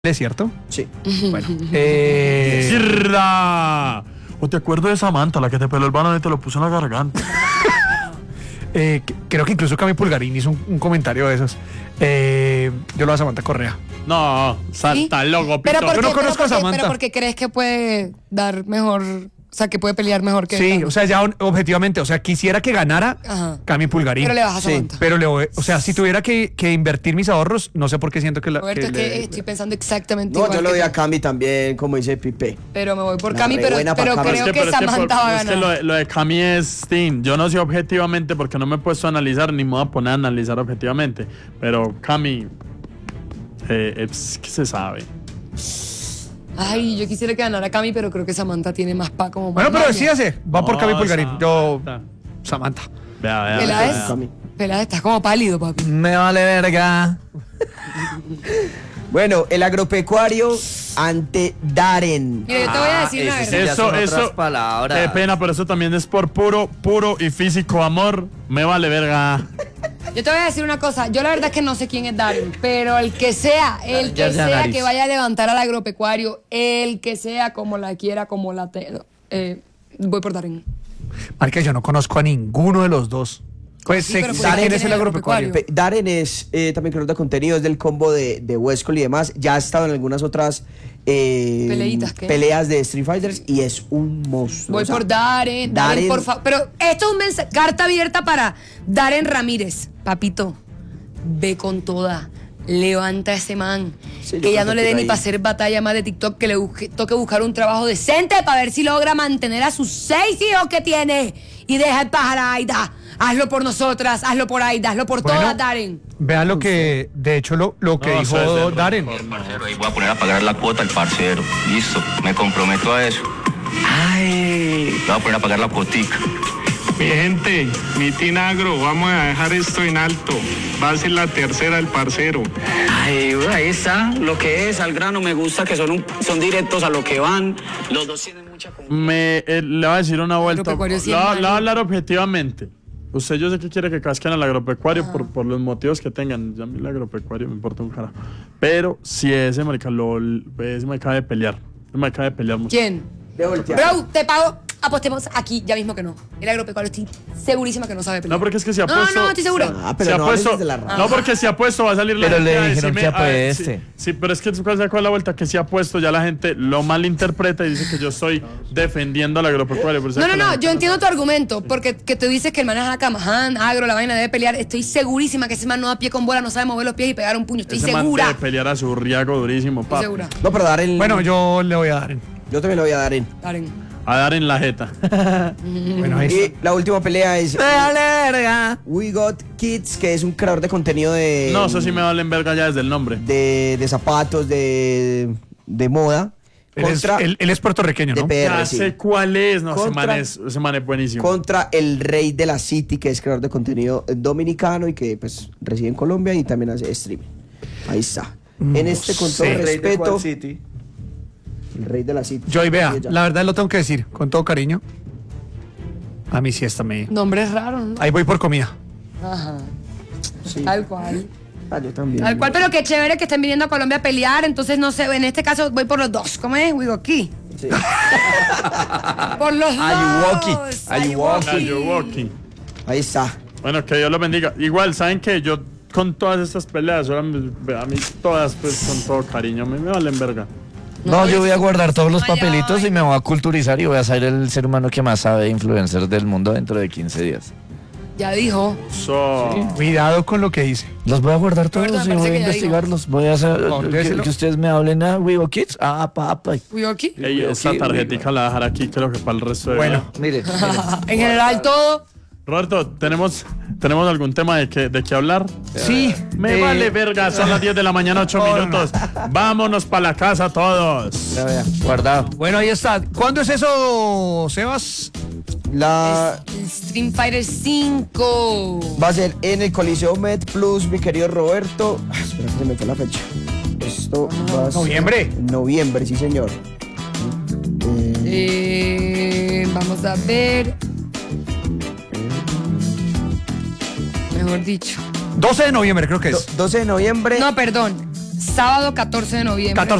¿Es cierto? Sí. Bueno. ¡Cirda! ¿O te acuerdas de Samantha, la que te peló el banano y te lo puso en la garganta? Creo que incluso Cami Pulgarín hizo un comentario de esos. Yo lo voy a Samantha Correa. No, salta loco, Pero pito. Yo no conozco a Samantha. Pero porque crees que puede dar mejor, o sea, que puede pelear mejor que Sí, Cami. o sea, ya objetivamente, o sea, quisiera que ganara Ajá. Cami Pulgarín. Pero le vas a Sí, Samantha. pero o sea, si tuviera que invertir mis ahorros, no sé por qué siento que la. Roberto, es que estoy pensando exactamente No, igual yo lo que doy tú. a Cami también, como dice Pipe. Pero me voy por La Cami, re pero buena pa' Cami. creo que Samantha va a Es que ganar. lo de Cami es Team. Yo no sé objetivamente porque no me he puesto a analizar ni me voy a poner a analizar objetivamente. Pero Cami, es que se sabe. Ay, yo quisiera que ganara Cami, pero creo que Samantha tiene más como Bueno, más pero maña. decídase, va por No, Cami Pulgarín. Yo, Samantha. Samantha. Vea. Peláez, Cami. Peláez, estás como pálido, papi. Me vale verga. Bueno, el agropecuario ante Darren. Mira, yo te voy a decir una verdad. ya son otras palabras. Qué pena, pero eso también es por puro y físico amor. Me vale verga. Yo te voy a decir una cosa, yo la verdad es que no sé quién es Darren, pero el que sea nariz. que vaya a levantar al agropecuario, el que sea como la quiera, como la voy por Darren. Marica, yo no conozco a ninguno de los dos. Pues Sí, sé pero sé ¿por qué quién es tiene el agropecuario. Darren es también creador de contenido, es del combo de Westcol y demás. Ya ha estado en algunas otras Peleitas, ¿qué? peleas de Street Fighters y es un monstruo. Voy O sea, por Darren, por favor. Pero esto es un mensaje, carta abierta para Darren Ramírez. Papito, ve con toda. Levanta a ese man. Sí, yo que ya creo no le que dé por ni ahí. para hacer batalla más de TikTok, que le toque buscar un trabajo decente para ver si logra mantener a sus 6 hijos que tiene. Y deja el pájaro a Aida. Hazlo por nosotras, hazlo por Aida, hazlo por Bueno, todas, Darren. Vean lo que, de hecho, lo que No, dijo eso es de Darren. Parcero, ahí voy a poner a pagar la cuota al parcero. Listo, me comprometo a eso. Ay, le voy a poner a pagar la cuotica. Mi gente, mi Tinagro, vamos a dejar esto en alto. Va a ser la tercera del parcero. Ay, ahí está, lo que es, al grano, me gusta que son directos a lo que van. Los dos tienen mucha confianza. Le voy a decir una vuelta. Le agropecuario sí voy es a malo. hablar objetivamente. Usted, yo sé que quiere que casquen al agropecuario por los motivos que tengan. Ya a mí el agropecuario me importa un carajo. Pero si ese marica me acaba de pelear. Me acaba de pelear mucho. ¿Quién? De voltear. Bro, te pago. Apostemos aquí, ya mismo que no. El agropecuario estoy segurísima que no sabe pelear. No, porque es que si apuesto. No, estoy segura. Ah, pero si no apuesto, hables desde la rama. no, porque si apuesto va a salir la Pero gente le a dijeron decirme, que apueste. Sí, pero es que ¿cuál es la vuelta? Que si apuesto ya la gente lo malinterpreta y dice que yo estoy defendiendo al agropecuario. Pero No, yo entiendo tu argumento, porque que tú dices que el man es Acamaján, agro, la vaina debe pelear. Estoy segurísima que ese man no da pie con bola, no sabe mover los pies y pegar un puño. Estoy Ese man segura. debe pelear a su riago durísimo, Estoy papá. segura. No, pero Darren. Bueno, yo le voy a Darren. yo también le voy a Darren. Darren. A dar en la jeta. Bueno, ahí Y está. la última pelea es verga. We Got Kids, que es un creador de contenido de. No, eso sí me valen verga ya desde el nombre. de zapatos, de moda. Él es puertorriqueño, de ¿no? PR, Ya sí. sé cuál es. No, Contra- ese man es buenísimo. Contra el rey de la City, que es creador de contenido dominicano y que pues reside en Colombia y también hace streaming. Ahí está. En este, con todo sé. respeto, el rey de la City. Yo ahí vea, Sí, ya. la verdad lo tengo que decir, con todo cariño. A mí sí está me. Nombre es raro, ¿no? Ahí voy por comida. Ajá. Sí. Tal cual. Ah, yo también. Tal cual, pero qué chévere que estén viniendo a Colombia a pelear. Entonces, no sé, en este caso voy por los dos. ¿Cómo es? Wigo aquí. Sí. Por los Ayuwoki, dos. Ayuwoki. Ahí está. Bueno, que Dios lo bendiga. Igual, ¿saben qué? Yo con todas estas peleas, ahora a mí todas pues con todo cariño, me valen verga. No, yo voy a guardar todos los Ay, papelitos ay. y me voy a culturizar y voy a ser el ser humano que más sabe de influencer del mundo dentro de 15 días. Ya dijo. Cuidado con lo que dice. Los voy a guardar todos Roberto, me y voy parece a que ya investigarlos. Voy a hacer Déselo. que ustedes me hablen a Wigo Kids. Ah, papá. Wigo aquí. Ey, esta tarjetica la voy a dejar aquí, creo que para el resto de Bueno. Mire, En general, todo. Roberto, ¿tenemos algún tema de qué hablar? Sí. Me vale verga, son las 10 de la mañana, 8 minutos. Vámonos para la casa todos. ya vea, guardado. Bueno, ahí está. ¿Cuándo es eso, Sebas? El Stream Fighter 5. Va a ser en el Coliseo Med Plus, mi querido Roberto. Espera que se me fue la fecha. Esto va a ser Noviembre. en noviembre, sí, señor. Vamos a ver. Mejor dicho. 12 de noviembre creo que es. 12 de noviembre. No, perdón. sábado 14 de noviembre.